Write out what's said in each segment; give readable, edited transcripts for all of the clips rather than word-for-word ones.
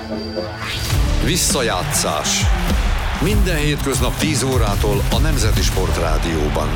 Visszajátszás. Minden hétköznap 10 órától a Nemzeti Sportrádióban.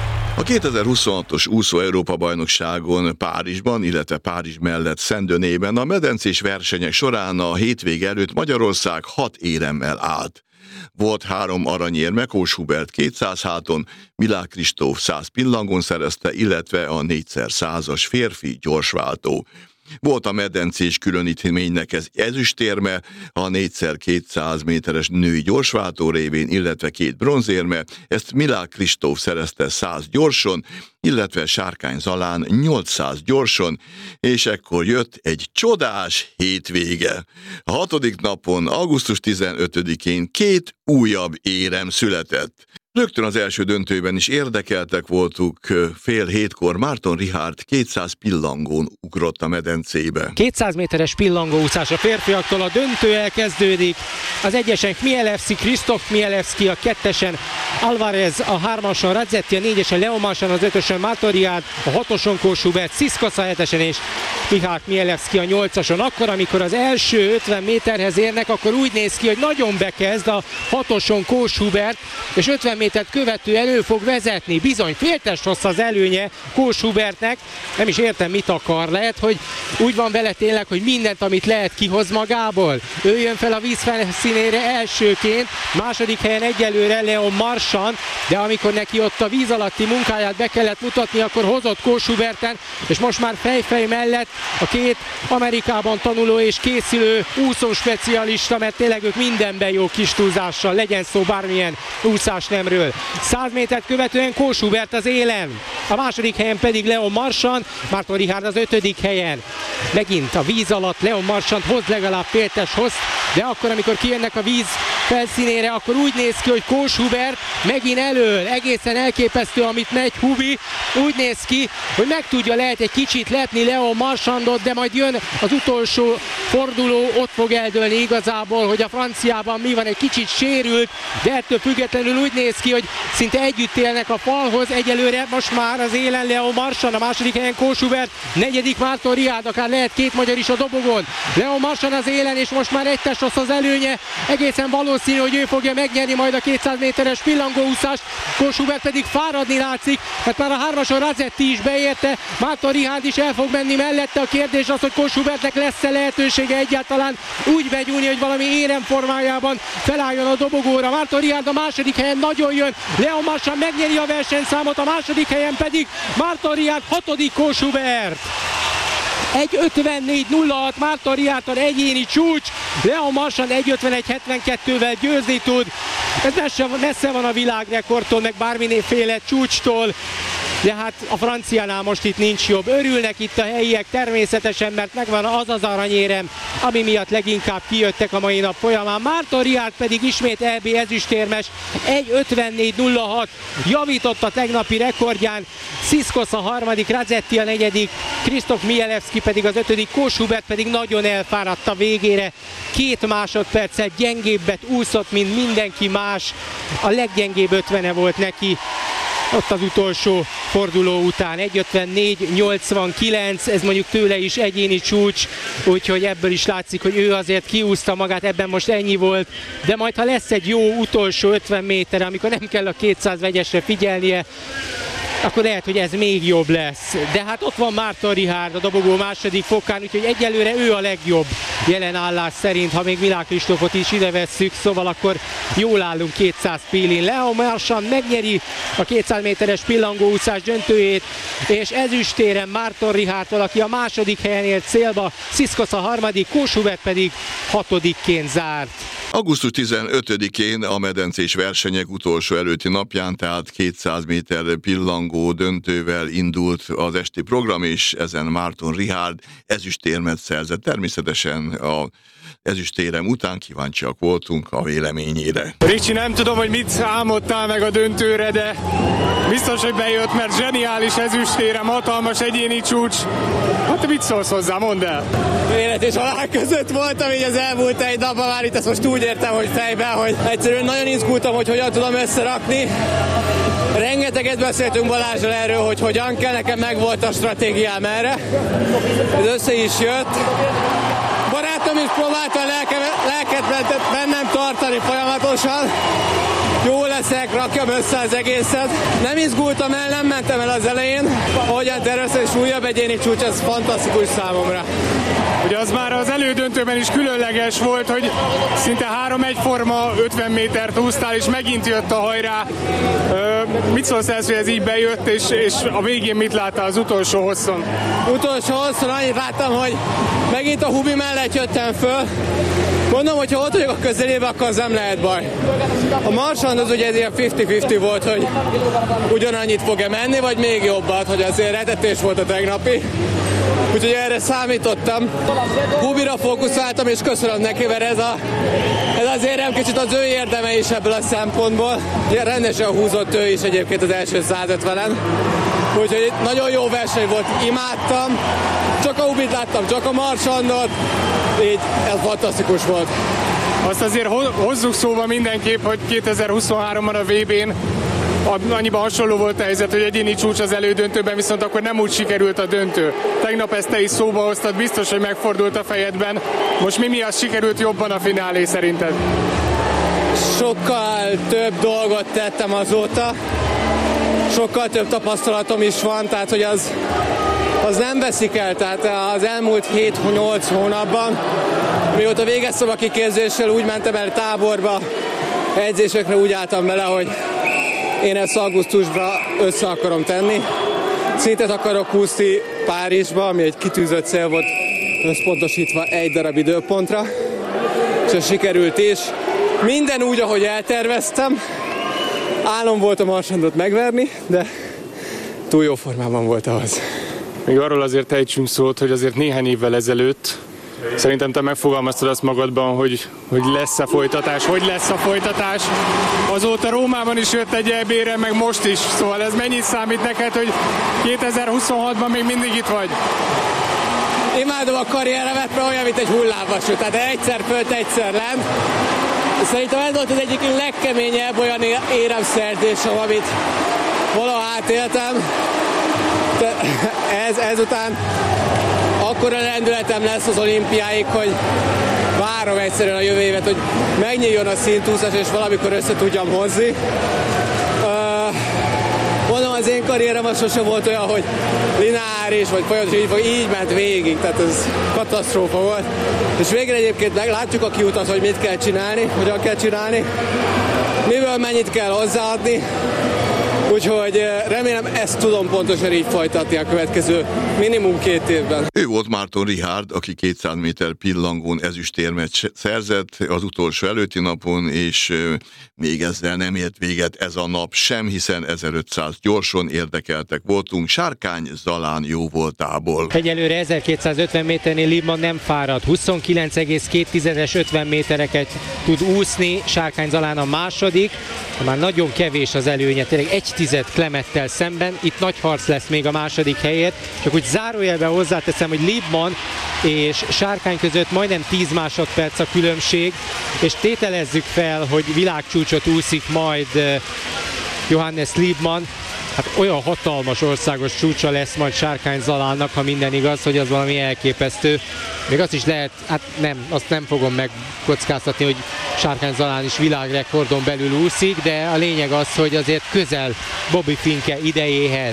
A 2026-os úszó Európa-bajnokságon Párizsban, illetve Párizs mellett Szendönében a medencés versenyek során a hétvége előtt Magyarország 6 éremmel állt. Volt 3 aranyérme, Kós Hubert 200 háton, Milák Kristóf 100 pillangón szerezte, illetve a 4x100-as férfi gyorsváltó. Volt a medencés különítménynek ez ezüstérme, a 4x200 méteres női gyorsváltó révén, illetve 2 bronzérme, ezt Milák Kristóf szerezte 100 gyorson, illetve Sárkány Zalán 800 gyorson, és ekkor jött egy csodás hétvége. A 6. napon, augusztus 15-én 2 újabb érem született. Rögtön az első döntőben is érdekeltek voltuk, fél 7-kor Márton Richárd 200 pillangón ugrott a medencébe. 200 méteres pillangóúszás a férfiaktól, a döntő elkezdődik. Az egyesen Chmielewski, Krzysztof Chmielewski, a 2-esen Alvarez, a 3-ason Radzetti, a 4-esen Leo Marchand, az 5-ösen Márton Richárd, a 6-oson Kós Hubert, Sziszkosz a 7-esen és Michal Chmielewski a 8-ason. Akkor, amikor az első 50 méterhez érnek, akkor úgy néz ki, hogy nagyon bekezd a 6-oson Kós Hubert, és 50 métert követően ő fog vezetni. Bizony, féltest hossz az előnye Kós Hubertnek. Nem is értem, mit akar. Lehet, hogy úgy van vele tényleg, hogy mindent, amit lehet, kihoz magából. Ő jön fel a víz felszínére elsőként, második helyen egyelőre Leo Marchand, de amikor neki ott a víz alatti munkáját be kellett mutatni, akkor hozott Kós Huberten, és most már fejfej mellett a 2 Amerikában tanuló és készülő úszó specialista, mert tényleg ők mindenben jó kis túlzással, legyen szó bármilyen úszás nemről. 100 métert követően Kós Hubert az élen, a második helyen pedig Leo Marchand, Márton Richárd az 5. helyen. Megint a víz alatt Leo Marchand hoz legalább féltest hossz, de akkor, amikor kijönnek a víz felszínére, akkor úgy néz ki, hogy Kós Hubert megint elől, egészen elképesztő, amit megy Hubi, úgy néz ki, hogy lehet egy kicsit lepni Leo Marchandot, de majd jön az utolsó forduló, ott fog eldőlni igazából, hogy a franciában mi van, egy kicsit sérült, de ettől függetlenül úgy néz ki, hogy szinte együtt élnek a falhoz. Egyelőre most már az élen Leo Marchand, a második helyen Kós Hubert, 4. Márton Richárd, akár lehet 2 magyar is a dobogon. Leo Marchand az élen, és most már egy test az előnye, egészen valószínű, hogy ő fogja megnyerni majd a 200 méteres pillangóúszást. Kós Hubert pedig fáradni látszik, mert már a 3-ason Radzetti is beérte, Márton Richárd is el fog menni mellette. A kérdés az, hogy Kós Hubertnek lesz-e lehetősége egyáltalán úgy begyújni, hogy valami érem formájában felálljon a dobogóra. Márton Richárd a második helyen nagyon jön, Leo Marchand megnyeri a versenyszámot, a második helyen pedig Márton Richárd, 6. Kós Hubert. 1.54.06 Márton Richárdtól egyéni csúcs, Leo Marchand 1.51.72-vel győzni tud. Ez messze van a világrekordtól, meg bármiféle csúcstól, de hát a franciánál most itt nincs jobb. Örülnek itt a helyiek természetesen, mert megvan az az aranyérem, ami miatt leginkább kijöttek a mai nap folyamán. Márton Richárd pedig ismét EB ezüstérmes, 1.54.06 javított a tegnapi rekordján. Sziszkosz a 3., Radzetti a 4., Krzysztof Chmielewski pedig az 5., Kós Hubert pedig nagyon elfáradt a végére. 2 másodperccel gyengébbet úszott, mint mindenki más. A leggyengébb 50-e volt neki ott az utolsó forduló után. 1.54.89, ez mondjuk tőle is egyéni csúcs, úgyhogy ebből is látszik, hogy ő azért kiúszta magát, ebben most ennyi volt, de majd ha lesz egy jó utolsó 50 méter, amikor nem kell a 200 vegyesre figyelnie, akkor lehet, hogy ez még jobb lesz. De hát ott van Márton Richárd a dobogó második fokán, úgyhogy egyelőre ő a legjobb jelen állás szerint, ha még Milák Kristófot is ide vesszük, szóval akkor jól állunk 200 pillin. Leo Marchand megnyeri a 200 méteres pillangóúszás döntőjét, és ezüstéren Márton Richárdtól, aki a második helyen ért célba, Sziszkosz a 3., Kós Hubert pedig 6-ként zárt. Augusztus 15-én a medencés versenyek utolsó előtti napján, tehát 200 méter pillangó döntővel indult az esti program, és ezen Márton Richárd ezüstérmet szerzett. Természetesen a ezüstérem után kíváncsiak voltunk a véleményére. Ricsi, nem tudom, hogy mit álmodtál meg a döntőre, de biztos, hogy bejött, mert zseniális ezüstérem, hatalmas egyéni csúcs. Hát mit szólsz hozzá, mondd el! Élet és halál között voltam így az elmúlt egy napban, már itt ezt most úgy értem, hogy fejben, hogy egyszerűen nagyon izgultam, hogy hogyan tudom összerakni. Rengeteget beszéltünk Balázsral erről, hogy hogyan kell, nekem megvolt a stratégiám erre. Ez össze is jött. Barátom is próbálta a lelket bennem tartani folyamatosan. Jó leszek, rakjam össze az egészet. Nem izgultam el, nem mentem el az elején. Ahogyan terveztem, és újabb egyéni csúcs, ez fantasztikus számomra. Ugye az már az elődöntőben is különleges volt, hogy szinte 3 egyforma 50 métert úsztál, és megint jött a hajrá. Mit szólsz ehhez, hogy ez így bejött, és a végén mit láttál az utolsó hosszon? Utolsó hosszon annyit láttam, hogy megint a Hubi mellett jöttem föl. Mondom, hogy ha ott vagyok a közelében, akkor az nem lehet baj. A Marchand az ugye ez ilyen 50-50 volt, hogy ugyanannyit fog-e menni, vagy még jobbat, hogy azért retetés volt a tegnapi. Úgyhogy erre számítottam. Hubira fókuszáltam, és köszönöm neki, mert ez azért nem kicsit az ő érdeme is ebből a szempontból. Ja, rendesen húzott ő is egyébként az első 150-en. Úgyhogy nagyon jó verseny volt, imádtam. Csak a Hubit láttam, csak a Marchandot. Így ez fantasztikus volt. Azt azért hozzuk szóba mindenképp, hogy 2023-ban a VB-n annyiban hasonló volt a helyzet, hogy egyéni csúcs az elődöntőben, viszont akkor nem úgy sikerült a döntő. Tegnap ezt te is szóba hoztad, biztos, hogy megfordult a fejedben. Most mi miatt sikerült jobban a finálé szerinted? Sokkal több dolgot tettem azóta. Sokkal több tapasztalatom is van, tehát hogy az nem veszik el. Tehát az elmúlt 7-8 hónapban, mióta végeztem a kiképzéssel, úgy mentem el táborba, edzésekre úgy álltam bele, hogy én ezt augusztusban össze akarom tenni. Szintet akarok húzni Párizsba, ami egy kitűzött cél volt, összpontosítva egy darab időpontra. És ez sikerült is. Minden úgy, ahogy elterveztem. Álom volt a Marchandot megverni, de túl jó formában volt ahhoz. Még arról azért ejtsünk szót, hogy azért néhány évvel ezelőtt szerintem te megfogalmaztad azt magadban, hogy lesz a folytatás, hogy lesz a folytatás. Azóta Rómában is jött egy EB-re, meg most is. Szóval ez mennyit számít neked, hogy 2026-ban még mindig itt vagy? Imádom a karrieremet, mert olyan, mint egy hullámvasút. Tehát egyszer fönt, egyszer lent. Szerintem ez volt az egyik legkeményebb olyan éremszerzésem, amit valaha átéltem. Ezután akkora lendületem lesz az olimpiáig, hogy várom egyszerűen a jövő évet, hogy megnyíljon a szintúszás, és valamikor össze tudjam hozni. Mondom, az én karrierem az sosem volt olyan, hogy lineáris, vagy folyamatosan így ment végig, tehát ez katasztrófa volt. És végre egyébként meglátjuk a kiutat, hogy mit kell csinálni, hogyan kell csinálni, miből mennyit kell hozzáadni. Úgyhogy remélem ezt tudom pontosan így folytatni a következő minimum 2 évben. Ő volt Márton Richárd, aki 200 méter pillangón ezüstérmet szerzett az utolsó előtti napon, és még ezzel nem ért véget ez a nap sem, hiszen 1500 gyorson érdekeltek voltunk Sárkány Zalán jó voltából. Egyelőre 1250 méternél Liebmann nem fárad, 29,2-es 50 métereket tud úszni, Sárkány Zalán a második, már nagyon kevés az előnye, tényleg 1/10 Klemettel szemben, itt nagy harc lesz még a második helyért, csak úgy zárójelben hozzáteszem, hogy Liebmann és Sárkány között majdnem 10 másodperc a különbség, és tételezzük fel, hogy világcsúcsot úszik majd Johannes Liebmann, hát olyan hatalmas országos csúcsa lesz majd Sárkány Zalánnak, ha minden igaz, hogy az valami elképesztő. Még azt is lehet, hát nem, azt nem fogom megkockáztatni, hogy Sárkány Zalán is világrekordon belül úszik, de a lényeg az, hogy azért közel Bobby Finke idejéhez.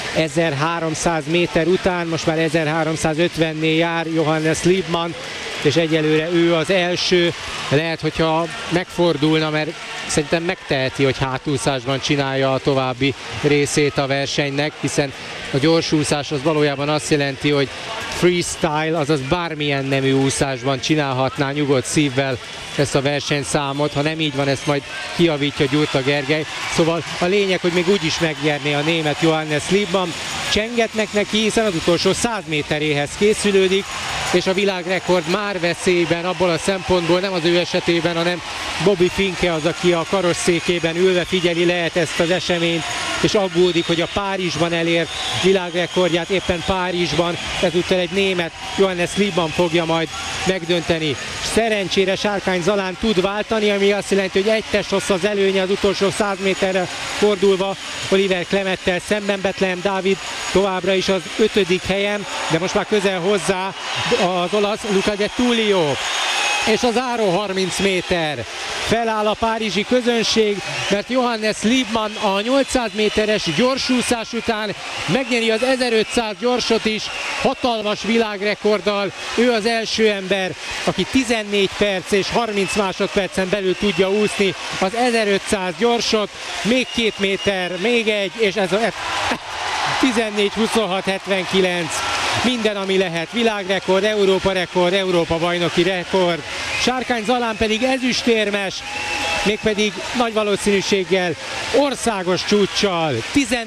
1300 méter után, most már 1350-nél jár Johannes Liebmann, és egyelőre ő az első. Lehet, hogyha megfordulna, mert szerintem megteheti, hogy hátúszásban csinálja a további részét a versenynek, hiszen a gyorsúszás az valójában azt jelenti, hogy freestyle, azaz bármilyen nemű úszásban csinálhatná nyugodt szívvel ezt a versenyszámot. Ha nem így van, ezt majd kijavítja Gyurta Gergely. Szóval a lényeg, hogy még úgy is megnyerné a német Johannes Liebmann. Csengetnek neki, hiszen az utolsó 100 méteréhez készülődik, és a világrekord már veszélyben abból a szempontból, nem az ő esetében, hanem Bobby Finke az, aki a karosszékében ülve figyeli lehet ezt az eseményt. és aggódik, hogy a Párizsban elért világrekordját éppen Párizsban ezúttal egy német, Johannes Liebmann fogja majd megdönteni. Szerencsére Sárkány Zalán tud váltani, ami azt jelenti, hogy egy testhossz az előnye az utolsó 100 méterre fordulva Oliver Klemettel szemben. Bethlehem Dávid továbbra is az 5. helyen, de most már közel hozzá az olasz Luca De Tullio. És az záró 30 méter. Feláll a párizsi közönség, mert Johannes Liebmann a 800 méteres gyorsúszás után megnyeri az 1500 gyorsot is, hatalmas világrekorddal. Ő az első ember, aki 14 perc és 30 másodpercen belül tudja úszni az 1500 gyorsot. Még 2 méter, még egy, és ez a 14-26-79. Minden, ami lehet. Világrekord, Európa bajnoki rekord. Sárkány Zalán pedig ezüstérmes, mégpedig nagy valószínűséggel országos csúccsal.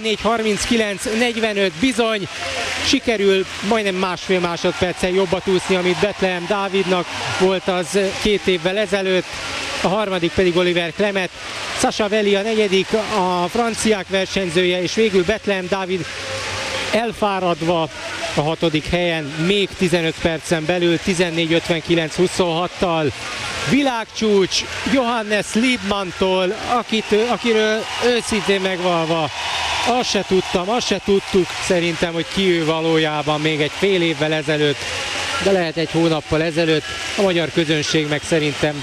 14-39-45 bizony. Sikerül majdnem másfél másodperccel jobbat úszni, amit Bethlehem Dávidnak volt az 2 évvel ezelőtt. A harmadik pedig Oliver Klemet. Sasha Veli a negyedik, a franciák versenyzője, és végül Bethlehem Dávid elfáradva a 6. helyen, még 15 percen belül, 14:59-26-tal. Világcsúcs Johannes Liebmanntól, akiről őszintén megvalva azt se tudtuk szerintem, hogy ki ő valójában még egy fél évvel ezelőtt, de lehet egy hónappal ezelőtt. A magyar közönség meg szerintem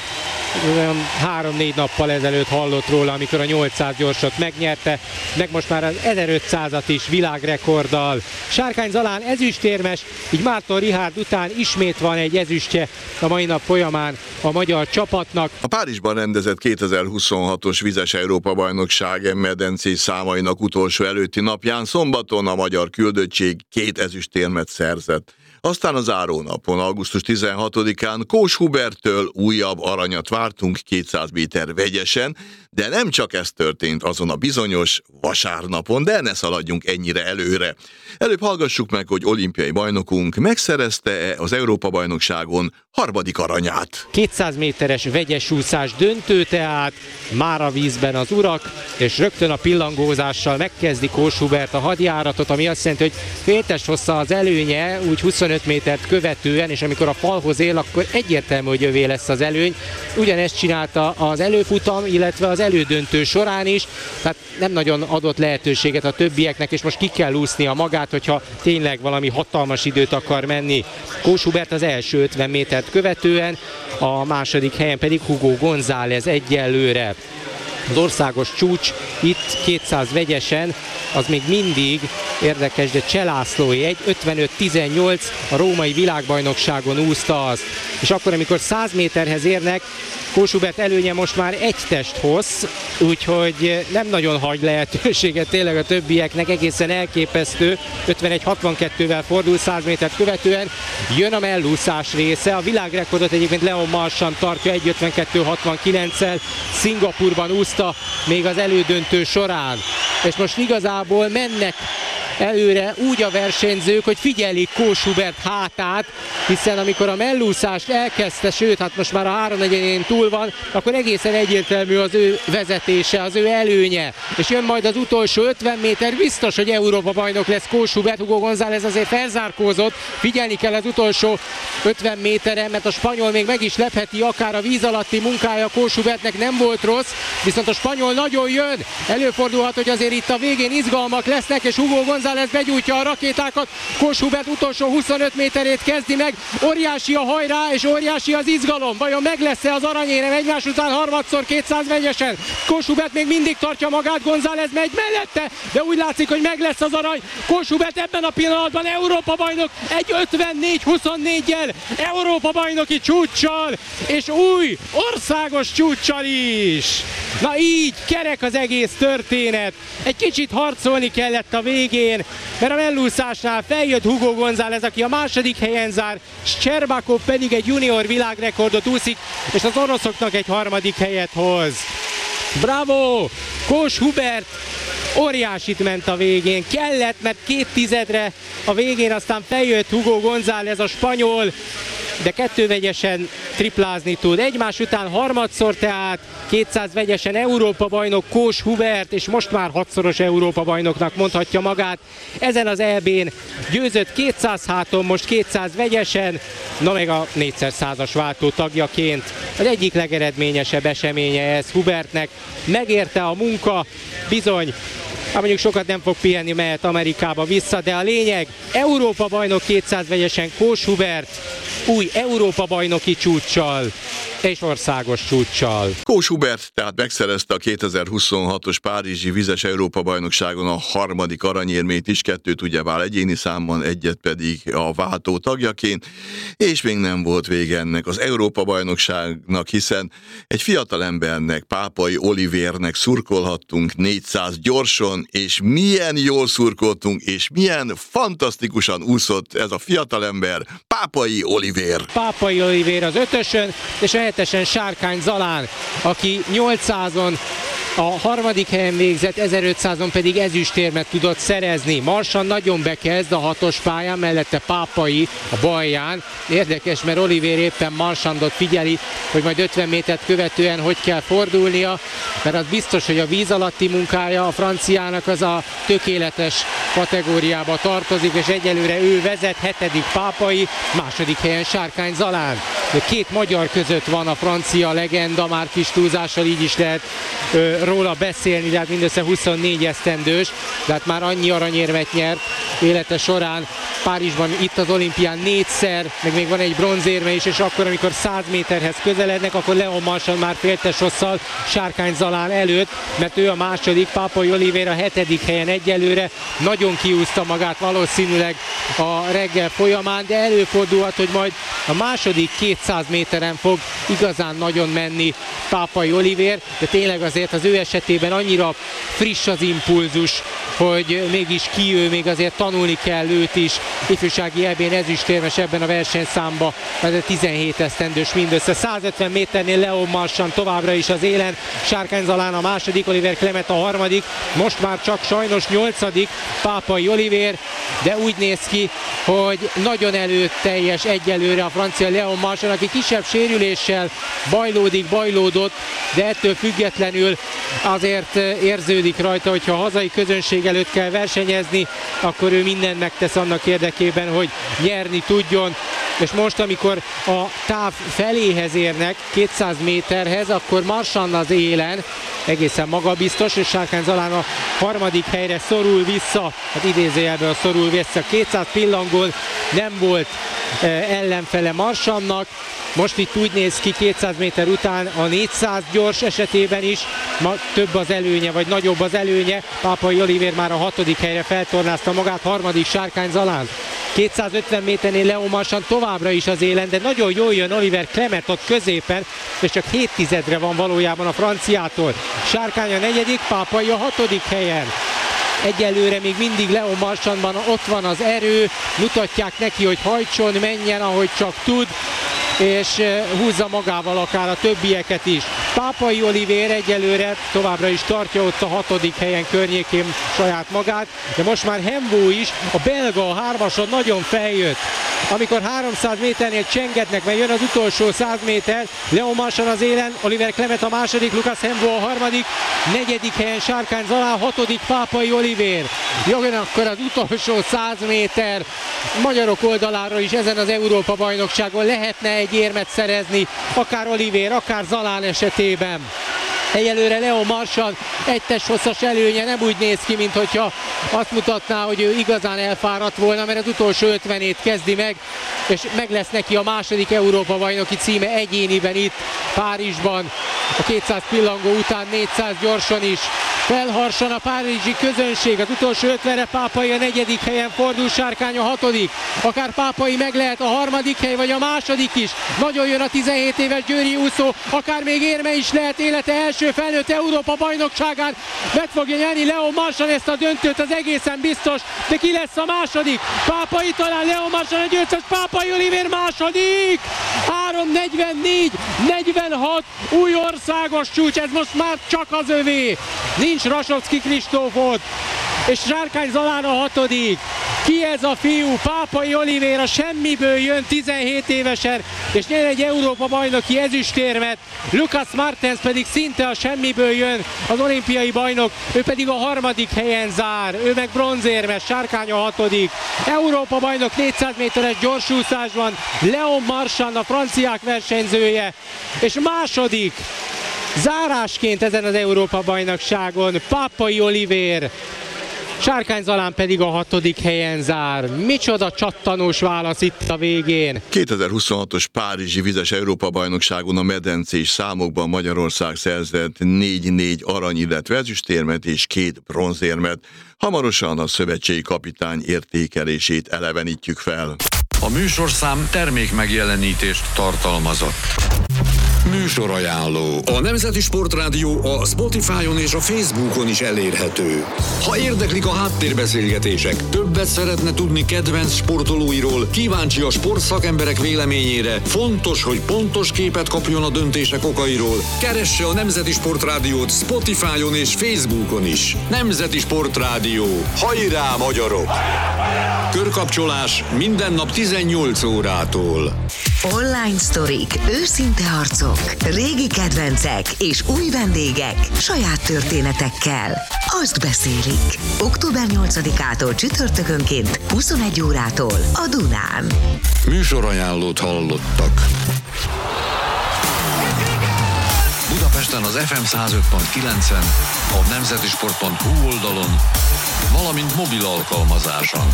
3-4 nappal ezelőtt hallott róla, amikor a 800 gyorsot megnyerte, meg most már az 1500-at is világrekorddal. Sárkány Zalán ezüstérmes, így Márton Richárd után ismét van egy ezüstje a mai nap folyamán a magyar csapatnak. A Párizsban rendezett 2026-os vizes Európa-bajnokság medencés számainak utolsó előtti napján szombaton a magyar küldöttség 2 ezüstérmet szerzett. Aztán az zárónapon, augusztus 16-án Kós Huberttől újabb aranyat vártunk 200 méter vegyesen, de nem csak ez történt azon a bizonyos vasárnapon, de ne szaladjunk ennyire előre. Előbb hallgassuk meg, hogy olimpiai bajnokunk megszerezte-e az Európa-bajnokságon 3. aranyát. 200 méteres vegyes úszás döntő tehát, már a vízben az urak, és rögtön a pillangózással megkezdi Kós Hubert a hadjáratot, ami azt jelenti, hogy féltest hossza az előnye, úgy 25 métert követően, és amikor a falhoz él, akkor egyértelmű, hogy övé lesz az előny. Ugyanezt csinálta az előfutam, illetve az elődöntő során is, tehát nem nagyon adott lehetőséget a többieknek, és most ki kell úsznia magát, hogyha tényleg valami hatalmas időt akar menni. Kós Hubert az első 50 métert követően, a második helyen pedig Hugo González egyelőre. Az országos csúcs itt 200 vegyesen, az még mindig érdekes, de Cselászlói 1:55-18 a római világbajnokságon úszta azt. És akkor, amikor 100 méterhez érnek, Kós Hubert előnye most már egy testhossz, úgyhogy nem nagyon hagy lehetőséget tényleg a többieknek, egészen elképesztő. 51-62-vel fordul 100 métert követően, jön a mellúszás része, a világrekordot egyébként Leon Marchand tartja 1:52-69-el, Szingapurban úszta még az elődöntő során. És most igazából mennek előre úgy a versenyzők, hogy figyelik Kós Hubert hátát, hiszen amikor a mellúszást elkezdte, sőt, hát most már a 3/4-én túl van, akkor egészen egyértelmű az ő vezetése, az ő előnye. És jön majd az utolsó 50 méter, biztos, hogy Európa bajnok lesz Kós Hubert. Hugo González azért felzárkózott, figyelni kell az utolsó 50 méteren, mert a spanyol még meg is lepheti, akár a víz alatti munkája Kós Hubertnek nem volt rossz, viszont a spanyol nagyon jön. Előfordulhat, hogy azért itt a végén izgalmak lesznek, és Hugo González begyújtja a rakétákat. Kós Hubert utolsó 25 méterét kezdi meg, óriási a hajrá, és óriási az izgalom. Vajon meg lesz-e az aranyérem egymás után harmadszor 200 vegyesen? Kós Hubert még mindig tartja magát, González megy mellette, de úgy látszik, hogy meg lesz az arany. Kós Hubert ebben a pillanatban Európa bajnok, 1:54-24-jel Európa bajnoki csúccsal, és új országos csúccsal is. Na így kerek az egész történet. Egy kicsit harcolni kellett a végén, mert a mellúszásnál feljött Hugo González, aki a második helyen zár, Szczerbakov pedig egy junior világrekordot úszik, és az oroszoknak egy harmadik helyet hoz. Bravo! Kós Hubert óriásit ment a végén, kellett, mert 2 tizedre a végén aztán feljött Hugo González, a spanyol, de 2 vegyesen triplázni tud. Egymás után harmadszor tehát 200 vegyesen Európa-bajnok Kós Hubert, és most már 6-szoros Európa-bajnoknak mondhatja magát. Ezen az EB-n győzött 200 háton, most 200 vegyesen, na meg a 4x100-as váltó tagjaként. Az egyik legeredményesebb eseménye ez Hubertnek. Megérte a munka, bizony. Mondjuk sokat nem fog pihenni, mehet Amerikába vissza, de a lényeg, Európa-bajnok 200 vegyesen Kós Hubert, új Európa-bajnoki csúccsal és országos csúccsal. Kós Hubert tehát megszerezte a 2026-os Párizsi vizes Európa-bajnokságon a 3. aranyérmét is, 2 ugyebár egyéni számban, 1 pedig a váltó tagjaként, és még nem volt vége ennek az Európa-bajnokságnak, hiszen egy fiatalembernek, Pápai Olivérnek szurkolhattunk 400 gyorson, és milyen jól szurkoltunk, és milyen fantasztikusan úszott ez a fiatalember, Pápai Olivér. Pápai Olivér az 5-ösön, és a 7-esen Sárkány Zalán, aki 800-on a 3. helyen végzett, 1500-on pedig ezüstérmet tudott szerezni. Marsan nagyon bekezd a 6-os pályán, mellette Pápai a balján. Érdekes, mert Olivér éppen Marsandot figyeli, hogy majd 50 métert követően hogy kell fordulnia, mert az biztos, hogy a víz alatti munkája a franciának az a tökéletes kategóriába tartozik, és egyelőre ő vezet, 7. Pápai, 2. helyen Sárkány Zalán. 2 magyar között van a francia legenda, már kis túlzással így is lehet róla beszélni, de hát mindössze 24 esztendős, de hát már annyi aranyérmet nyert élete során. Párizsban itt az olimpián 4-szer, meg még van egy bronzérme is, és akkor, amikor 100 méterhez közelednek, akkor Leon Marchand már féltesosszal Sárkány Zalán előtt, mert ő a második, Pápai Olivér a 7. helyen egyelőre. Nagyon kiúzta magát valószínűleg a reggel folyamán, de előfordulhat, hogy majd a második 200 méteren fog igazán nagyon menni Pápai Olivér, de tényleg azért az ő esetében annyira friss az impulzus, hogy mégis ki ő, még azért tanulni kell őt is. Ifjúsági EB-n ezüstérmes ebben a versenyszámban, ez 17 esztendős mindössze. 150 méternél Leon Marchand továbbra is az élen, Sárkány Zalán a második, Oliver Clement a 3., most már csak sajnos 8. Pápai Olivér, de úgy néz ki, hogy nagyon előteljes egyelőre a francia Leon Marchand, aki kisebb sérüléssel bajlódott, de ettől függetlenül azért érződik rajta, hogyha a hazai közönség előtt kell versenyezni, akkor ő mindent megtesz annak érdekében, hogy nyerni tudjon. És most, amikor a táv feléhez érnek, 200 méterhez, akkor Marchand az élen, egészen magabiztos, és Sárkány Zalán a 3. helyre szorul vissza, hát idézőjelben szorul vissza. 200 pillangón nem volt ellenfele Marchandnak. Most itt úgy néz ki 200 méter után a 400 gyors esetében is, ma több az előnye, vagy nagyobb az előnye. Pápai Olivér már a 6. helyre feltornázta magát, 3. Sárkány Zalán. 250 méternél Leon Marchand továbbra is az élen, de nagyon jól jön Oliver Clement ott középen, és csak 7/10-re van valójában a franciától. Sárkány a 4., Pápai a 6. helyen. Egyelőre még mindig Leon Marchandban ott van az erő, mutatják neki, hogy hajtson, menjen, ahogy csak tud, és húzza magával akár a többieket is. Pápai Olivér egyelőre továbbra is tartja ott a 6. helyen környékén saját magát, de most már Hemvó is, a belga a 3-ason nagyon feljött. Amikor 300 méternél csengetnek, mert jön az utolsó 100 méter, Leon Marchand az élen, Oliver Clement a 2., Lucas Hemvó a 3., 4. helyen Sárkány Zalán, 6. Pápai Olivér. Jön akkor az utolsó 100 méter. Magyarok oldaláról is ezen az Európa-bajnokságon lehetne egy érmet szerezni, akár Olivér, akár Zalán esetében. Egyelőre Leon Marchand 1 testhosszas előnye, nem úgy néz ki, mint hogyha azt mutatná, hogy ő igazán elfáradt volna, mert az utolsó 50-ét kezdi meg, és meg lesz neki a 2. Európa-bajnoki címe egyéniben itt Párizsban. A 200 pillangó után 400 gyorsan is. Felharsan a párizsi közönség, az utolsó 50-re Pápai a 4. helyen fordul, Sárkány a 6. Akár Pápai meg lehet a 3. hely, vagy a 2. is. Nagyon jön a 17 éves győri úszó, akár még érme is lehet élete első felnőtt Európa bajnokságán. Meg fogja nyerni Leon Marchand ezt a döntőt, az egészen biztos, de ki lesz a 2.? Pápai talán, Leon Marchand a győztes, Pápai Olivér 2. 3:44-46, új országos csúcs, ez most már csak az övé. Nincs Rasovszky Kristóf ott, és Sárkány Zalán a 6. Ki ez a fiú? Pápai Oliveira semmiből jön 17 évesen, és nyer egy Európa-bajnoki ezüstérmet. Lucas Martens pedig szinte a semmiből jön, az olimpiai bajnok, ő pedig a 3. helyen zár, ő meg bronzérmes, Sárkány a 6. Európa-bajnok 400 méteres gyorsúszásban, Leon Marchand a franciák versenyzője, és második zárásként ezen az Európa-bajnokságon Pápai Oliveira. Sárkány Zalán pedig a 6. helyen zár. Micsoda csattanós válasz itt a végén. 2026-os Párizsi vizes Európa-bajnokságon a medencés számokban Magyarország szerzett 4 arany, illetve ezüstérmet és 2 bronzérmet. Hamarosan a szövetségi kapitány értékelését elevenítjük fel. A műsorszám termékmegjelenítést tartalmazott. Műsorajánló. A Nemzeti Sportrádió a Spotify-on és a Facebookon is elérhető. Ha érdeklik a háttérbeszélgetések, többet szeretne tudni kedvenc sportolóiról, kíváncsi a sportszakemberek véleményére, fontos, hogy pontos képet kapjon a döntések okairól, keresse a Nemzeti Sportrádiót Spotify-on és Facebookon is. Nemzeti Sportrádió. Hajrá, magyarok! Körkapcsolás minden nap 18 órától. Online sztorik, őszinte harcok, régi kedvencek és új vendégek saját történetekkel. Azt beszélik. Október 8-ától csütörtökönként 21 órától a Dunán. Műsorajánlót hallottak. Budapesten az FM 105.9-en, a nemzetisport.hu oldalon, valamint mobil alkalmazáson.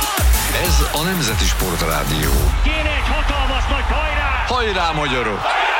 Ez a Nemzeti Sportrádió. Kéne egy hatalmas nagy hajrá! Hajrá, magyarok!